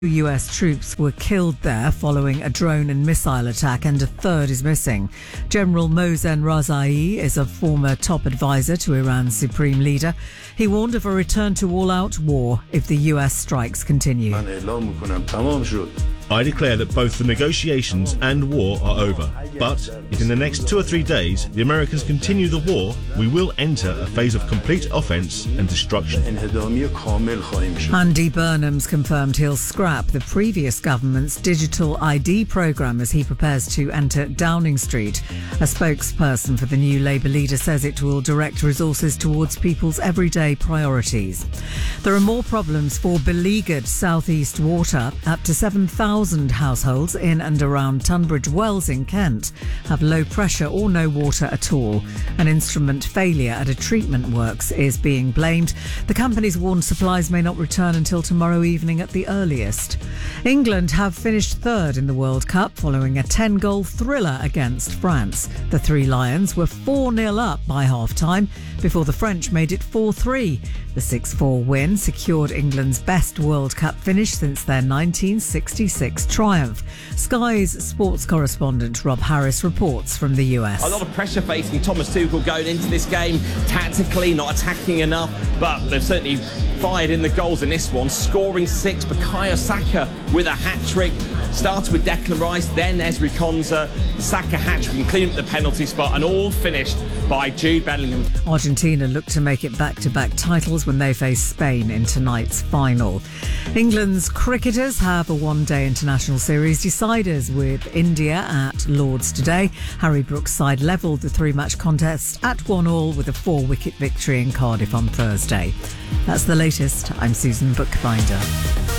US troops were killed there following a drone and missile attack, and a third is missing. General Mohsen Razai is a former top advisor to Iran's supreme leader. He warned of a return to all-out war if the US strikes continue. I declare that both the negotiations and war are over. But if in the next 2 or 3 days the Americans continue the war, we will enter a phase of complete offence and destruction. Andy Burnham's confirmed he'll scrap the previous government's digital ID programme as he prepares to enter Downing Street. A spokesperson for the new Labour leader says it will direct resources towards people's everyday priorities. There are more problems for beleaguered South East Water. Up to 7,000 households in and around Tunbridge Wells in Kent have low pressure or no water at all. An instrument failure at a treatment works is being blamed. The company's warned supplies may not return until tomorrow evening at the earliest. England have finished third in the World Cup following a 10-goal thriller against France. The Three Lions were 4-0 up by half-time before the French made it 4-3. The 6-4 win secured England's best World Cup finish since their 1966 triumph. Sky's sports correspondent Rob Harris reports from the US. A lot of pressure facing Thomas Tuchel going into this game, tactically not attacking enough, but they've certainly fired in the goals in this one, scoring 6. Bukayo Saka with a hat-trick. Started with Declan Rice, then Ezri Konsa. Saka hat-trick and clean up the penalty spot, and all finished by Jude Bellingham. Argentina look to make it back-to-back titles when they face Spain in tonight's final. England's cricketers have a one-day international series deciders with India at Lords today. Harry Brook's side levelled the 3-match contest at 1-1 with a 4-wicket victory in Cardiff on Thursday. That's the latest. I'm Susan Bookbinder.